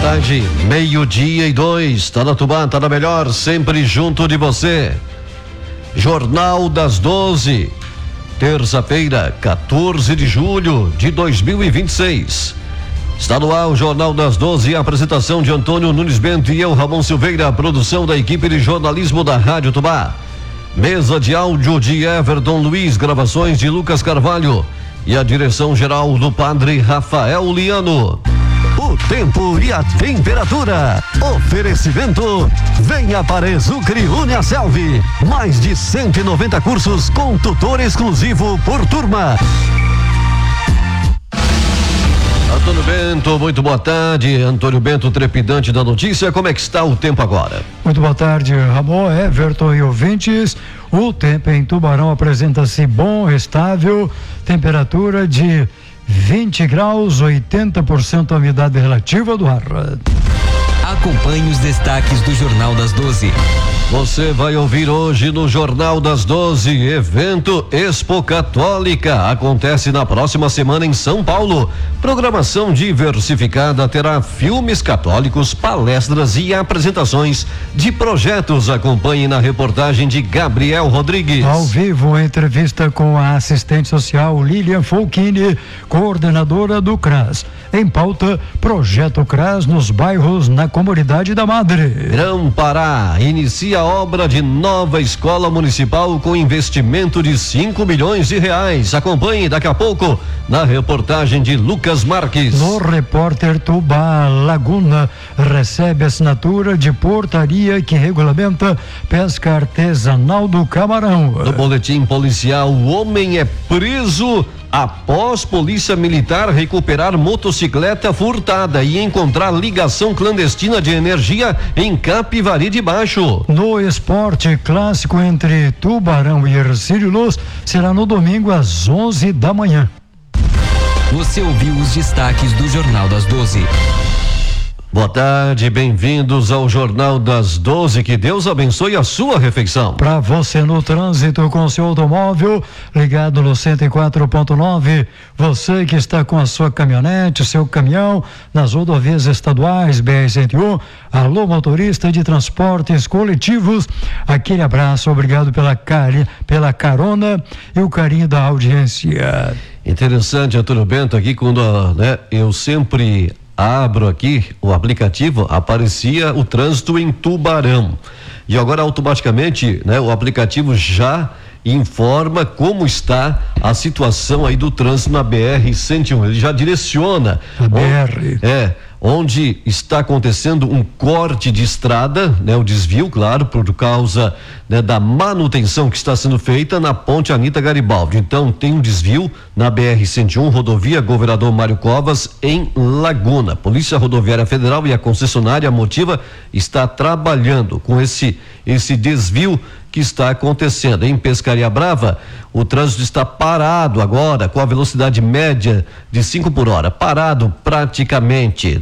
tarde, 12:02, tá na Tubá, tá na melhor, sempre junto de você. Jornal das 12, terça-feira, 14 de julho de 2026. Está no ar o Jornal das 12, a apresentação de Antônio Nunes Bento e eu, Ramon Silveira, a produção da equipe de jornalismo da Rádio Tubá. Mesa de áudio de Everton Luiz, gravações de Lucas Carvalho e a direção geral do Padre Rafael Liano. O tempo e a temperatura. Oferecimento. Venha para Exucre Uniaselv. Mais de 190 cursos com tutor exclusivo por turma. Antônio Bento, muito boa tarde. Antônio Bento, trepidante da notícia. Como é que está o tempo agora? Muito boa tarde, Ramon, Everton e ouvintes. O tempo em Tubarão apresenta-se bom, estável, temperatura de 20 graus, 80% a umidade relativa do ar. Acompanhe os destaques do Jornal das 12. Você vai ouvir hoje no Jornal das 12, evento Expo Católica. Acontece na próxima semana em São Paulo. Programação diversificada terá filmes católicos, palestras e apresentações de projetos. Acompanhe na reportagem de Gabriel Rodrigues. Ao vivo, entrevista com a assistente social Lilian Folchini, coordenadora do CRAS. Em pauta, projeto CRAS nos bairros na comunidade da Madre. Grão-Pará inicia a obra de nova escola municipal com investimento de 5 milhões de reais. Acompanhe daqui a pouco na reportagem de Lucas Marques. No Repórter Tubá, Laguna recebe assinatura de portaria que regulamenta pesca artesanal do camarão. No boletim policial, o homem é preso após polícia militar recuperar motocicleta furtada e encontrar ligação clandestina de energia em Capivari de Baixo. No esporte, clássico entre Tubarão e Hercílio Luz será no domingo às 11 da manhã. Você ouviu os destaques do Jornal das 12. Boa tarde, bem-vindos ao Jornal das 12, que Deus abençoe a sua refeição. Para você no trânsito com seu automóvel, ligado no 104.9, você que está com a sua caminhonete, seu caminhão, nas rodovias estaduais, BR-101, alô motorista de transportes coletivos, aquele abraço, obrigado pela carona e o carinho da audiência. Interessante, Antônio Bento, aqui quando eu sempre abro aqui o aplicativo, aparecia o trânsito em Tubarão. E agora automaticamente, o aplicativo já informa como está a situação aí do trânsito na BR-101. Ele já direciona a BR. Onde está acontecendo um corte de estrada, o desvio, claro, por causa da manutenção que está sendo feita na ponte Anita Garibaldi. Então tem um desvio na BR-101, rodovia Governador Mário Covas, em Laguna. Polícia Rodoviária Federal e a concessionária Motiva está trabalhando com esse desvio que está acontecendo. Em Pescaria Brava, o trânsito está parado agora, com a velocidade média de 5 por hora, parado praticamente,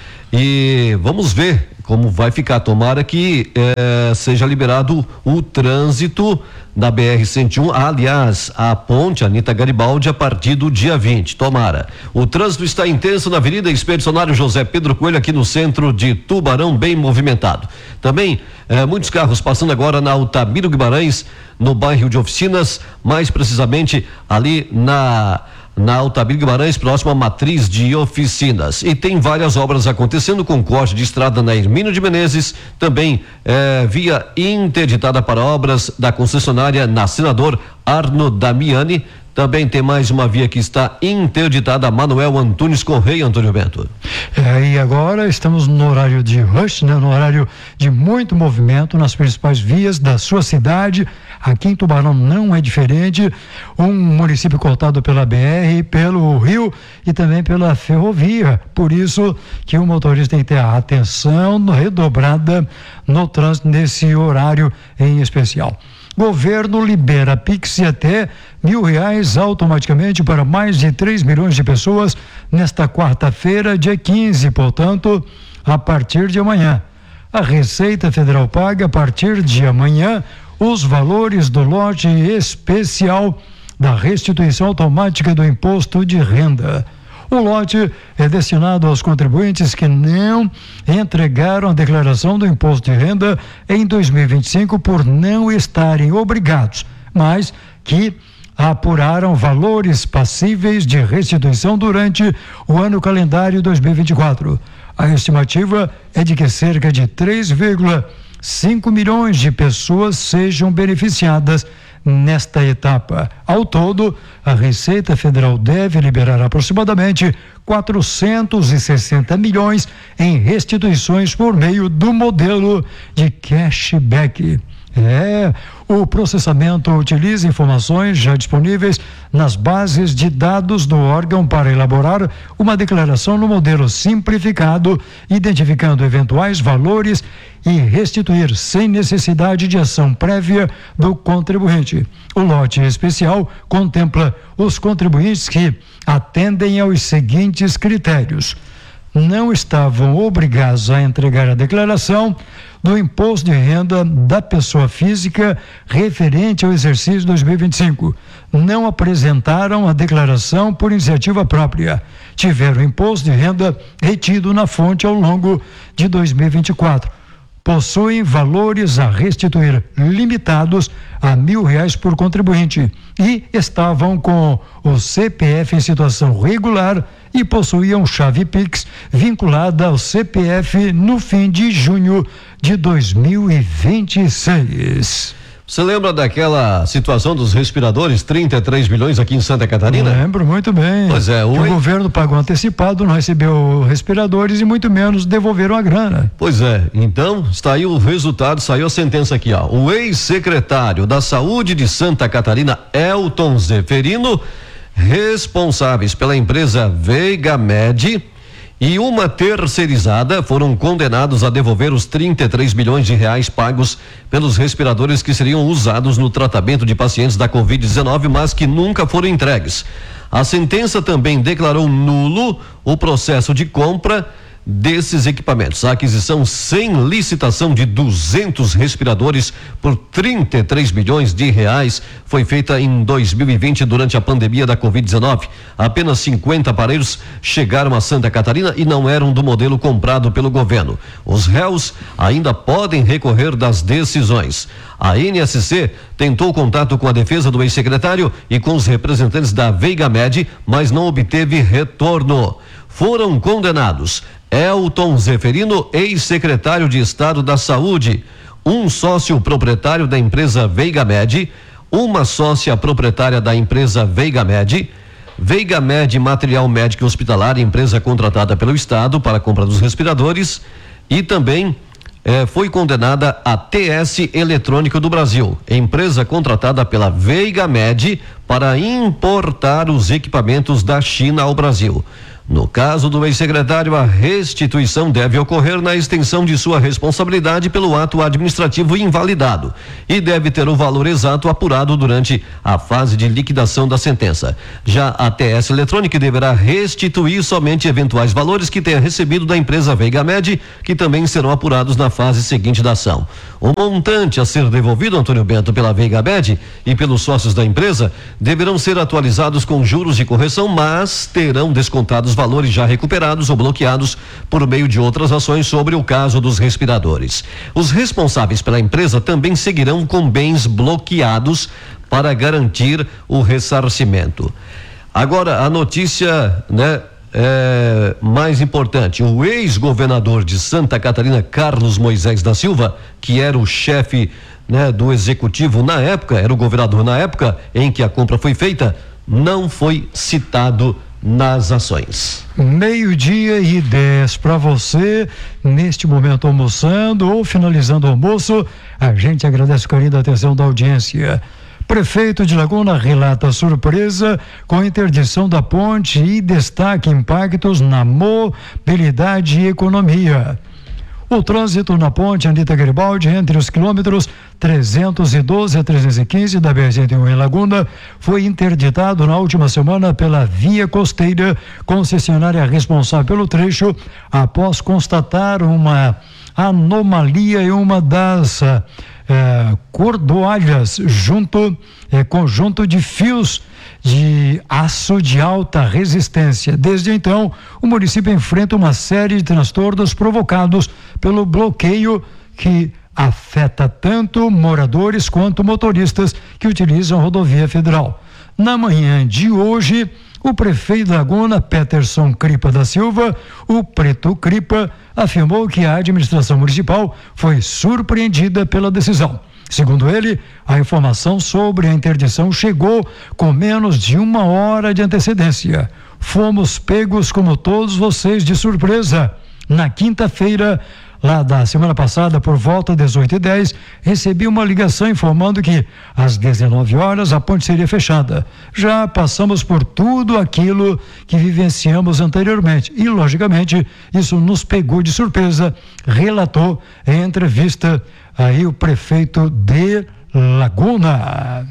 E vamos ver como vai ficar. Tomara que seja liberado o trânsito da BR-101, aliás, a ponte Anita Garibaldi a partir do dia 20, tomara. O trânsito está intenso na Avenida Expedicionário José Pedro Coelho, aqui no centro de Tubarão, bem movimentado. Também muitos carros passando agora na Altamiro Guimarães, no bairro de Oficinas, mais precisamente ali na Altamiro Guimarães, próximo à matriz de oficinas. E tem várias obras acontecendo, com corte de estrada na Hermínio de Menezes, também via interditada para obras da concessionária na Senador Arno Damiani. Também tem mais uma via que está interditada, Manuel Antunes Correia, Antônio Bento. E agora estamos no horário de rush, no horário de muito movimento nas principais vias da sua cidade. Aqui em Tubarão não é diferente. Um município cortado pela BR, pelo rio e também pela ferrovia. Por isso que o motorista tem que ter a atenção redobrada no trânsito nesse horário em especial. Governo libera Pix até R$1.000 automaticamente para mais de 3 milhões de pessoas nesta quarta-feira, dia 15, portanto, a partir de amanhã. A Receita Federal paga a partir de amanhã os valores do lote especial da restituição automática do imposto de renda. O lote é destinado aos contribuintes que não entregaram a declaração do imposto de renda em 2025 por não estarem obrigados, mas que apuraram valores passíveis de restituição durante o ano calendário 2024. A estimativa é de que cerca de 3,5 milhões de pessoas sejam beneficiadas nesta etapa. Ao todo, a Receita Federal deve liberar aproximadamente 460 milhões em restituições por meio do modelo de cashback. O processamento utiliza informações já disponíveis nas bases de dados do órgão para elaborar uma declaração no modelo simplificado, identificando eventuais valores e restituir sem necessidade de ação prévia do contribuinte. O lote especial contempla os contribuintes que atendem aos seguintes critérios: não estavam obrigados a entregar a declaração do imposto de renda da pessoa física referente ao exercício 2025, não apresentaram a declaração por iniciativa própria, tiveram imposto de renda retido na fonte ao longo de 2024, possuem valores a restituir limitados a R$1.000 por contribuinte e estavam com o CPF em situação regular e possuíam chave Pix vinculada ao CPF no fim de junho de 2026. Você lembra daquela situação dos respiradores, 33 milhões aqui em Santa Catarina? Lembro muito bem. Pois é, o governo pagou antecipado, não recebeu respiradores e muito menos devolveram a grana. Pois é, então está aí o resultado, saiu a sentença aqui, ó. O ex-secretário da Saúde de Santa Catarina, Elton Zeferino, responsáveis pela empresa Veigamed e uma terceirizada foram condenados a devolver os 33 milhões de reais pagos pelos respiradores que seriam usados no tratamento de pacientes da Covid-19, mas que nunca foram entregues. A sentença também declarou nulo o processo de compra desses equipamentos. A aquisição sem licitação de 200 respiradores por 33 milhões de reais foi feita em 2020 durante a pandemia da Covid-19. Apenas 50 aparelhos chegaram a Santa Catarina e não eram do modelo comprado pelo governo. Os réus ainda podem recorrer das decisões. A NSC tentou contato com a defesa do ex-secretário e com os representantes da Veigamed, mas não obteve retorno. Foram condenados Elton Zeferino, ex-secretário de Estado da Saúde, um sócio proprietário da empresa Veigamed, uma sócia proprietária da empresa Veigamed, Veigamed Material Médico e Hospitalar, empresa contratada pelo Estado para a compra dos respiradores, e também foi condenada a TS Eletrônica do Brasil, empresa contratada pela Veigamed para importar os equipamentos da China ao Brasil. No caso do ex-secretário, a restituição deve ocorrer na extensão de sua responsabilidade pelo ato administrativo invalidado e deve ter o valor exato apurado durante a fase de liquidação da sentença. Já a TS Eletrônica deverá restituir somente eventuais valores que tenha recebido da empresa Veigamed, que também serão apurados na fase seguinte da ação. O montante a ser devolvido, Antônio Bento, pela Veigamed e pelos sócios da empresa deverão ser atualizados com juros de correção, mas terão descontados valores já recuperados ou bloqueados por meio de outras ações sobre o caso dos respiradores. Os responsáveis pela empresa também seguirão com bens bloqueados para garantir o ressarcimento. Agora, a notícia, mais importante: o ex-governador de Santa Catarina, Carlos Moisés da Silva, que era o chefe, do executivo na época, era o governador na época em que a compra foi feita, não foi citado nas ações. 12:10 para você, neste momento almoçando ou finalizando o almoço. A gente agradece o carinho da atenção da audiência. Prefeito de Laguna relata surpresa com interdição da ponte e destaca impactos na mobilidade e economia. O trânsito na ponte Anita Garibaldi, entre os quilômetros 312 a 315 da BR-101 em Laguna, foi interditado na última semana pela Via Costeira, concessionária responsável pelo trecho, após constatar uma anomalia em uma das cordoalhas conjunto de fios de aço de alta resistência. Desde então, o município enfrenta uma série de transtornos provocados pelo bloqueio que afeta tanto moradores quanto motoristas que utilizam a rodovia federal. Na manhã de hoje, o prefeito da Laguna, Peterson Cripa da Silva, o Preto Cripa, afirmou que a administração municipal foi surpreendida pela decisão. Segundo ele, a informação sobre a interdição chegou com menos de 1 hora de antecedência. Fomos pegos, como todos vocês, de surpresa. Na quinta-feira, lá da semana passada, por volta das 18h10, recebi uma ligação informando que às 19 horas a ponte seria fechada. Já passamos por tudo aquilo que vivenciamos anteriormente e, logicamente, isso nos pegou de surpresa, relatou em entrevista aí o prefeito de Laguna.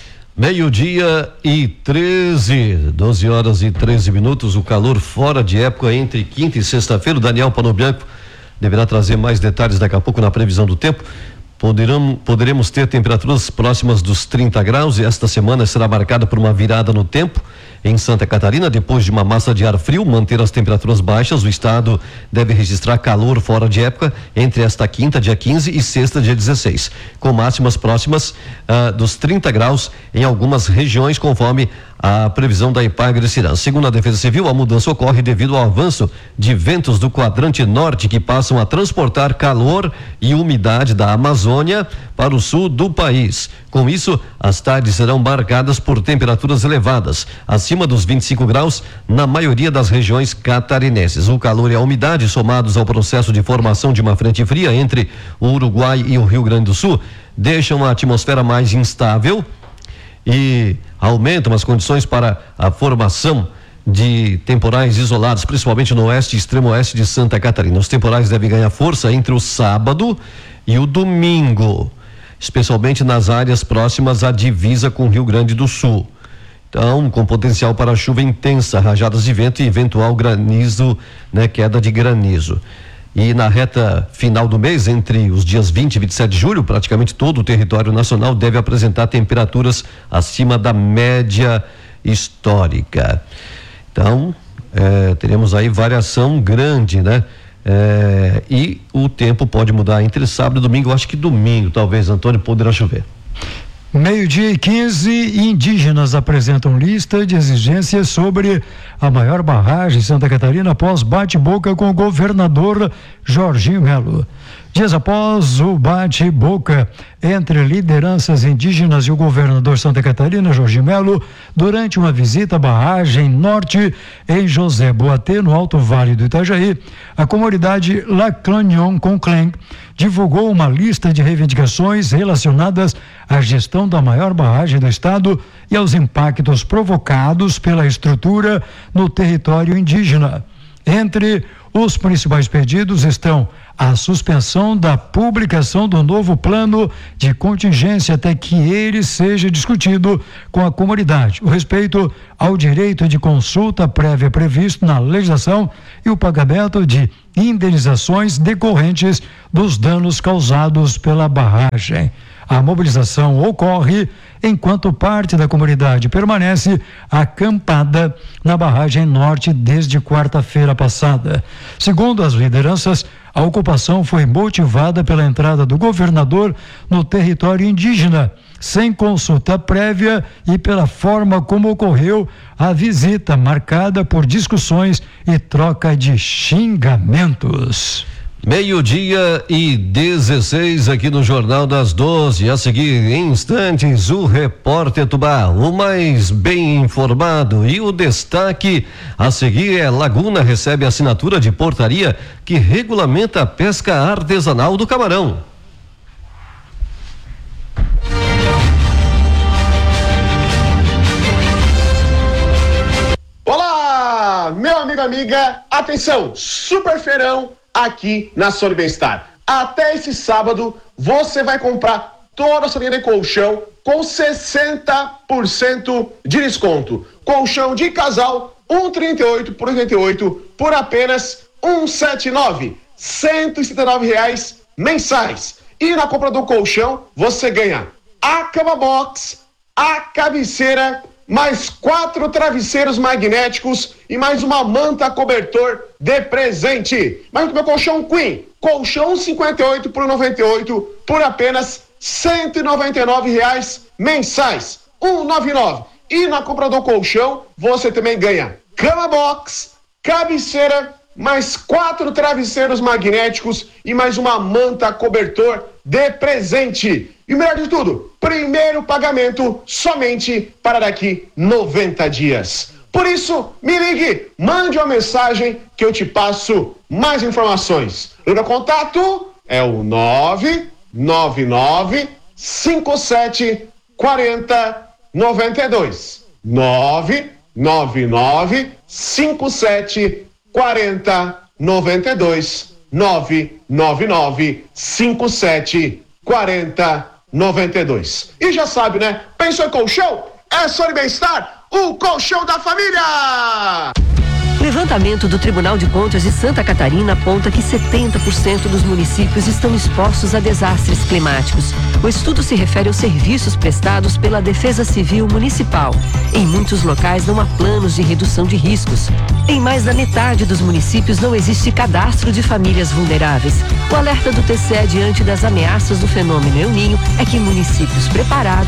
12h13, 12 horas e 13 minutos, o calor fora de época entre quinta e sexta-feira. O Daniel Panobianco deverá trazer mais detalhes daqui a pouco na previsão do tempo. Poderemos ter temperaturas próximas dos 30 graus e esta semana será marcada por uma virada no tempo em Santa Catarina. Depois de uma massa de ar frio manter as temperaturas baixas, o estado deve registrar calor fora de época entre esta quinta, dia 15, e sexta, dia 16, com máximas próximas dos 30 graus em algumas regiões, conforme a previsão da Ipagre-Ciran. Segundo a Defesa Civil, a mudança ocorre devido ao avanço de ventos do quadrante norte que passam a transportar calor e umidade da Amazônia para o sul do país. Com isso, as tardes serão marcadas por temperaturas elevadas, acima dos 25 graus na maioria das regiões catarinenses. O calor e a umidade, somados ao processo de formação de uma frente fria entre o Uruguai e o Rio Grande do Sul, deixam a atmosfera mais instável e aumentam as condições para a formação de temporais isolados, principalmente no oeste e extremo oeste de Santa Catarina. Os temporais devem ganhar força entre o sábado e o domingo, especialmente nas áreas próximas à divisa com o Rio Grande do Sul. Então, com potencial para chuva intensa, rajadas de vento e eventual granizo, queda de granizo. E na reta final do mês, entre os dias 20 e 27 de julho, praticamente todo o território nacional deve apresentar temperaturas acima da média histórica. Então, teremos aí variação grande, e o tempo pode mudar entre sábado e domingo. Eu acho que domingo, talvez, Antônio, poderá chover. 12h15, indígenas apresentam lista de exigências sobre a maior barragem de Santa Catarina após bate-boca com o governador Jorginho Melo. Dias após o bate-boca entre lideranças indígenas e o governador Santa Catarina, Jorginho Melo, durante uma visita à barragem norte em José Boatê, no Alto Vale do Itajaí, a comunidade Laclanyon Conclen divulgou uma lista de reivindicações relacionadas à gestão da maior barragem do estado e aos impactos provocados pela estrutura no território indígena. Entre os principais pedidos estão a suspensão da publicação do novo plano de contingência até que ele seja discutido com a comunidade, o respeito ao direito de consulta prévia previsto na legislação e o pagamento de indenizações decorrentes dos danos causados pela barragem. A mobilização ocorre enquanto parte da comunidade permanece acampada na barragem norte desde quarta-feira passada. Segundo as lideranças, a ocupação foi motivada pela entrada do governador no território indígena, sem consulta prévia, e pela forma como ocorreu a visita, marcada por discussões e troca de xingamentos. 12h16 aqui no Jornal das 12. A seguir, em instantes, o Repórter Tubá, o mais bem informado. E o destaque a seguir é: Laguna recebe assinatura de portaria que regulamenta a pesca artesanal do camarão. Olá, meu amigo, amiga, atenção, super feirão aqui na Sony Bem-Estar. Até esse sábado você vai comprar toda a sua linha de colchão com 60% de desconto. Colchão de casal 138 por 88 por apenas 179, R$179 mensais. E na compra do colchão você ganha a cama box, a cabeceira mais 4 travesseiros magnéticos e mais uma manta cobertor de presente. Mas o meu colchão Queen, colchão 58 por 98 por apenas R$199 mensais, 199. E na compra do colchão você também ganha cama box, cabeceira, mais 4 travesseiros magnéticos e mais uma manta cobertor de presente. E o melhor de tudo, primeiro pagamento somente para daqui 90 dias. Por isso, me ligue, mande uma mensagem que eu te passo mais informações. O meu contato é o 999 57 40 92. 999 57 40 92. 999 57 40 92. E já sabe, né? Pensou em colchão? É Sony Bem-Estar, o colchão da família! Levantamento do Tribunal de Contas de Santa Catarina aponta que 70% dos municípios estão expostos a desastres climáticos. O estudo se refere aos serviços prestados pela Defesa Civil Municipal. Em muitos locais não há planos de redução de riscos. Em mais da metade dos municípios não existe cadastro de famílias vulneráveis. O alerta do TCE diante das ameaças do fenômeno El Niño é que municípios preparados